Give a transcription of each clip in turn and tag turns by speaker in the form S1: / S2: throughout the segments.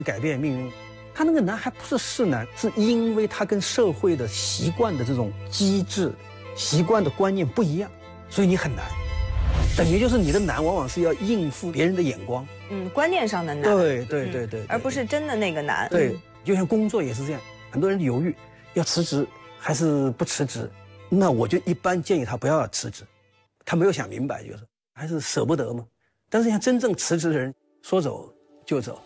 S1: 改变命运。他那个难还不是是难，是因为他跟社会的习惯的这种机制、习惯的观念不一样，所以你很难。等于就是你的难往往是要应付别人的眼光，
S2: 观念上的难，
S1: 对，
S2: 而不是真的那个难。
S1: 对，就像工作也是这样，很多人犹豫要辞职还是不辞职，那我就一般建议他不要辞职，他没有想明白，就是还是舍不得嘛。但是像真正辞职的人，说走就走，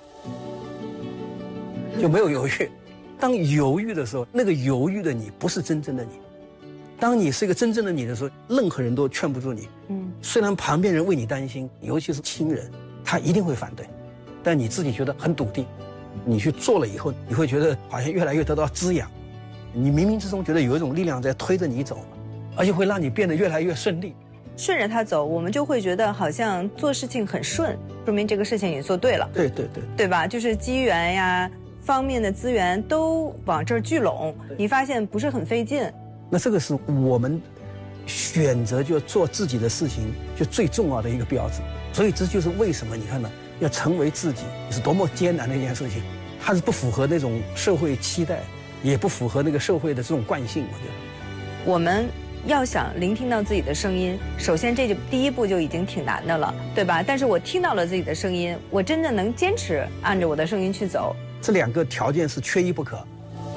S1: 就没有犹豫。当犹豫的时候，那个犹豫的你不是真正的你。当你是一个真正的你的时候，任何人都劝不住你。虽然旁边人为你担心，尤其是亲人，他一定会反对，但你自己觉得很笃定，你去做了以后，你会觉得好像越来越得到滋养，你冥冥之中觉得有一种力量在推着你走，而且会让你变得越来越顺利。
S2: 顺着他走，我们就会觉得好像做事情很顺，说明这个事情你做对了。
S1: 对
S2: 吧？就是机缘呀方面的资源都往这儿聚拢，你发现不是很费劲。
S1: 那这个是我们选择就做自己的事情就最重要的一个标志。所以这就是为什么你看呢，要成为自己是多么艰难的一件事情。它是不符合那种社会期待，也不符合那个社会的这种惯性。我觉得
S2: 我们要想聆听到自己的声音，首先这就第一步就已经挺难的了，对吧？但是我听到了自己的声音，我真的能坚持按着我的声音去走，
S1: 这两个条件是缺一不可。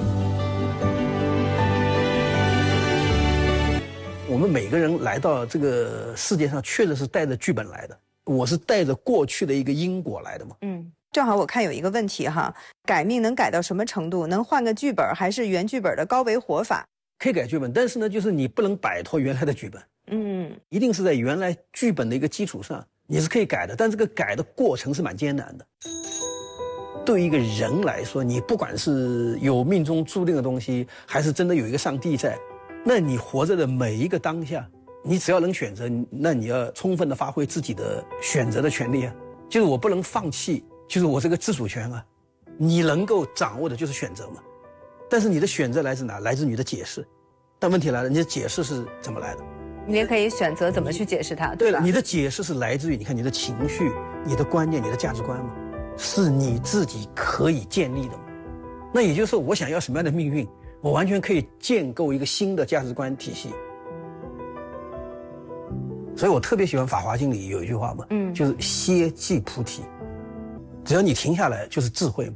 S1: 我们每个人来到这个世界上，确实是带着剧本来的。我是带着过去的一个因果来的嘛。
S2: 正好我看有一个问题哈，改命能改到什么程度？能换个剧本，还是原剧本的高维活法？
S1: 可以改剧本，但是呢，就是你不能摆脱原来的剧本。一定是在原来剧本的一个基础上，你是可以改的，但这个改的过程是蛮艰难的。对一个人来说，你不管是有命中注定的东西，还是真的有一个上帝在，那你活着的每一个当下，你只要能选择，那你要充分的发挥自己的选择的权利啊。就是我不能放弃，就是我这个自主权啊。你能够掌握的就是选择嘛。但是你的选择来自哪？来自你的解释。但问题来了，你的解释是怎么来的？
S2: 你也可以选择怎么去解释它。
S1: 对了，你的解释是来自于你看你的情绪、你的观念、你的价值观嘛，是你自己可以建立的嘛。那也就是说，我想要什么样的命运，我完全可以建构一个新的价值观体系。所以我特别喜欢《法华经》里有一句话嘛，就是歇即菩提，只要你停下来就是智慧嘛。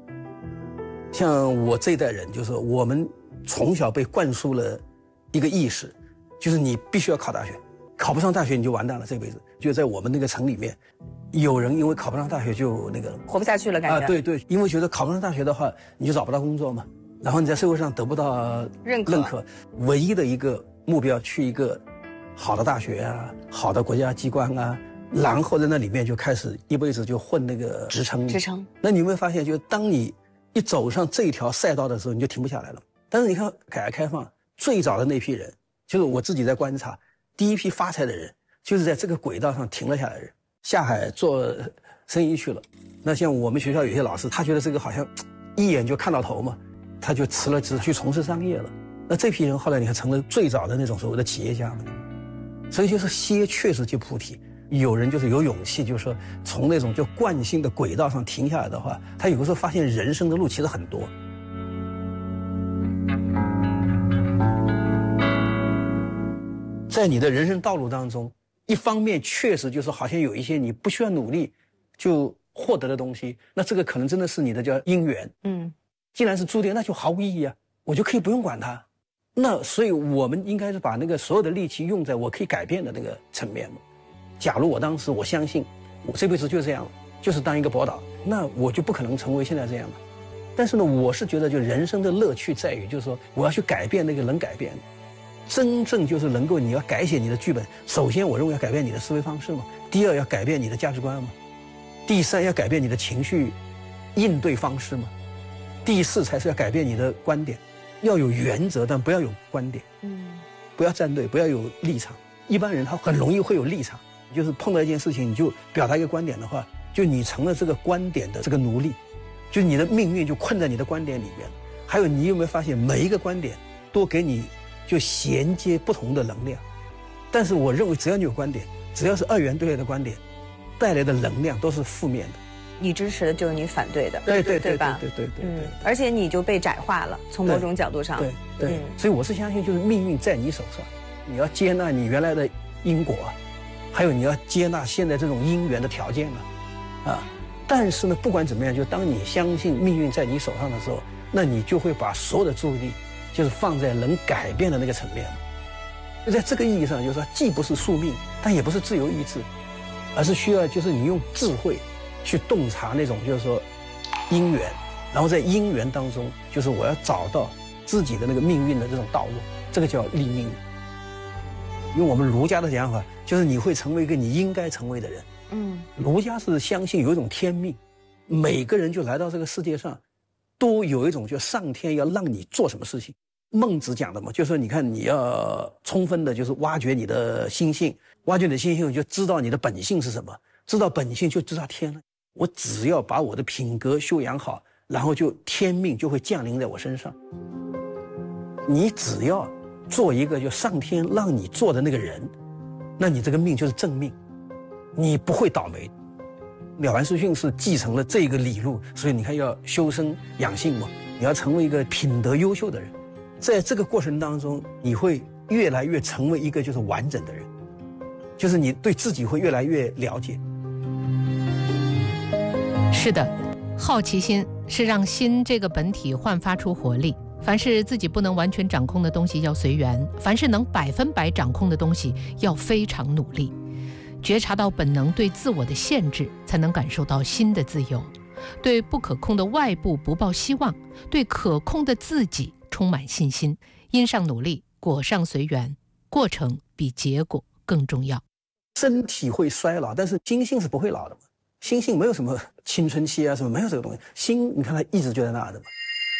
S1: 像我这一代人，就是说我们从小被灌输了一个意识，就是你必须要考大学，考不上大学你就完蛋了，这辈子。就在我们那个城里面，有人因为考不上大学就那个
S2: 活不下去了，感觉
S1: 对，因为觉得考不上大学的话，你就找不到工作嘛，然后你在社会上得不到认可，唯一的一个目标去一个好的大学啊，好的国家机关啊，然后在那里面就开始一辈子就混那个职称。那你有没有发现，就是当你一走上这条赛道的时候，你就停不下来了。但是你看改革开放最早的那批人，就是我自己在观察，第一批发财的人就是在这个轨道上停了下来的人，下海做生意去了。那像我们学校有些老师，他觉得这个好像一眼就看到头嘛，他就辞了职去从事商业了。那这批人后来你看成了最早的那种所谓的企业家嘛。所以就是歇确实就菩提。有人就是有勇气，就是说从那种就惯性的轨道上停下来的话，他有的时候发现人生的路其实很多。在你的人生道路当中，一方面确实就是好像有一些你不需要努力就获得的东西，那这个可能真的是你的叫因缘。既然是注定，那就毫无意义啊，我就可以不用管它。那所以我们应该是把那个所有的力气用在我可以改变的那个层面嘛。假如我当时我相信我这辈子就这样了，就是当一个跛导，那我就不可能成为现在这样了。但是呢，我是觉得就人生的乐趣在于，就是说我要去改变那个能改变的，真正就是能够你要改写你的剧本。首先我认为要改变你的思维方式嘛，第二要改变你的价值观嘛，第三要改变你的情绪应对方式嘛，第四才是要改变你的观点。要有原则，但不要有观点，不要站队，不要有立场。一般人他很容易会有立场，就是碰到一件事情你就表达一个观点的话，就你成了这个观点的这个奴隶，就你的命运就困在你的观点里面。还有你有没有发现每一个观点都给你就衔接不同的能量，但是我认为只要你有观点，只要是二元对立的观点带来的能量都是负面的，
S2: 你支持的就是你反对的，
S1: 对
S2: 吧？
S1: 对，
S2: 而且你就被窄化了，从某种角度上，
S1: 对，所以我是相信，就是命运在你手上，你要接纳你原来的因果，还有你要接纳现在这种因缘的条件啊。但是呢，不管怎么样，就当你相信命运在你手上的时候，那你就会把所有的注意力就是放在能改变的那个层面。就在这个意义上，就是说，既不是宿命，但也不是自由意志，而是需要就是你用智慧去洞察那种就是说因缘，然后在因缘当中，就是我要找到自己的那个命运的这种道路，这个叫立命。用我们儒家的讲法，就是你会成为一个你应该成为的人。儒家是相信有一种天命，每个人就来到这个世界上，都有一种就上天要让你做什么事情。孟子讲的嘛，就是说你看你要充分的就是挖掘你的心性，挖掘你的心性就知道你的本性是什么，知道本性就知道天了。我只要把我的品格修养好，然后就天命就会降临在我身上。你只要做一个就上天让你做的那个人，那你这个命就是正命，你不会倒霉。了凡四训是继承了这个理路，所以你看要修身养性嘛，你要成为一个品德优秀的人。在这个过程当中，你会越来越成为一个就是完整的人，就是你对自己会越来越了解。
S3: 是的，好奇心是让心这个本体焕发出活力。凡是自己不能完全掌控的东西要随缘，凡是能100%掌控的东西要非常努力。觉察到本能对自我的限制，才能感受到心的自由。对不可控的外部不抱希望，对可控的自己充满信心。因上努力，果上随缘，过程比结果更重要。
S1: 身体会衰老，但是心性是不会老的嘛。心性没有什么青春期啊什么，没有这个东西。心你看它一直就在那的嘛。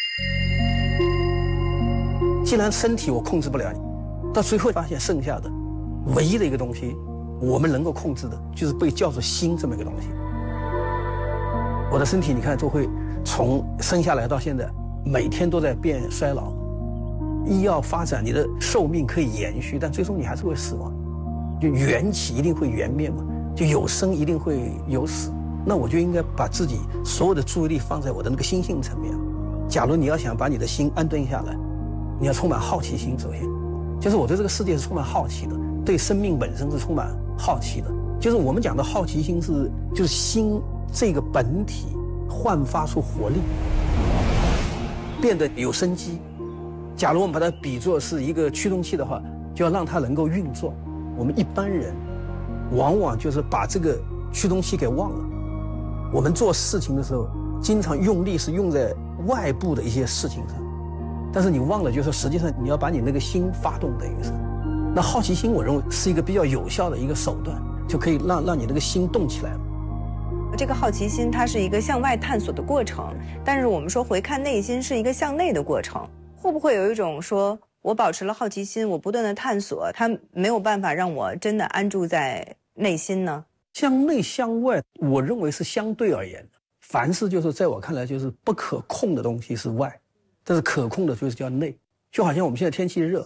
S1: 既然身体我控制不了你，到最后发现剩下的唯一的一个东西我们能够控制的，就是被叫做心这么一个东西。我的身体你看都会从生下来到现在每天都在变衰老，医药发展你的寿命可以延续，但最终你还是会死亡。就缘起一定会缘灭嘛，就有生一定会有死。那我就应该把自己所有的注意力放在我的那个心性层面。假如你要想把你的心安顿下来，你要充满好奇心。首先就是我对这个世界是充满好奇的，对生命本身是充满好奇的。就是我们讲的好奇心是就是心这个本体焕发出活力，变得有生机。假如我们把它比作是一个驱动器的话，就要让它能够运作。我们一般人往往就是把这个驱动器给忘了。我们做事情的时候经常用力是用在外部的一些事情上，但是你忘了就是实际上你要把你那个心发动，等于是那好奇心我认为是一个比较有效的一个手段，就可以让你那个心动起来。
S2: 这个好奇心它是一个向外探索的过程，但是我们说回看内心是一个向内的过程。会不会有一种说我保持了好奇心，我不断的探索，它没有办法让我真的安住在内心呢？
S1: 向内向外我认为是相对而言的，凡是就是在我看来就是不可控的东西是外，但是可控的就是叫内。就好像我们现在天气热，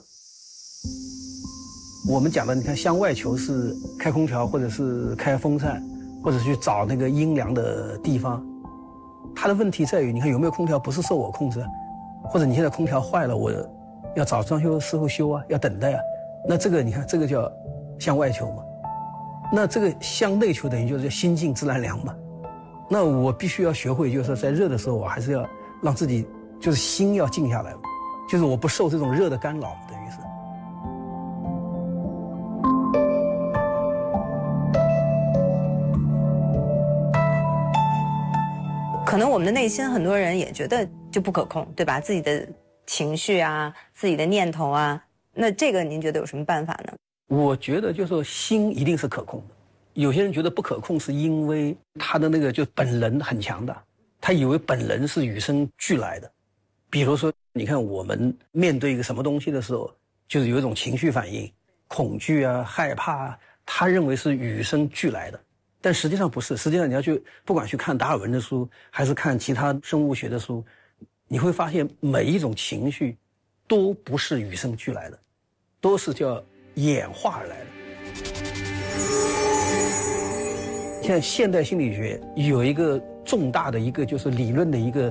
S1: 我们讲的你看向外求是开空调或者是开风扇，或者去找那个阴凉的地方。它的问题在于你看有没有空调不是受我控制，或者你现在空调坏了我要找装修师傅修啊，要等待啊，那这个你看这个叫向外求嘛。那这个向内求等于就是心静自然凉嘛。那我必须要学会就是在热的时候我还是要让自己就是心要静下来，就是我不受这种热的干扰，等于是。
S2: 可能我们的内心很多人也觉得就不可控，对吧？自己的情绪啊，自己的念头啊，那这个您觉得有什么办法呢？
S1: 我觉得就是说心一定是可控的。有些人觉得不可控是因为他的那个就本能很强大，他以为本能是与生俱来的。比如说你看我们面对一个什么东西的时候，就是有一种情绪反应，恐惧啊害怕啊，他认为是与生俱来的，但实际上不是。实际上你要去不管去看达尔文的书还是看其他生物学的书，你会发现每一种情绪都不是与生俱来的，都是叫演化而来的。像现代心理学有一个重大的一个就是理论的一个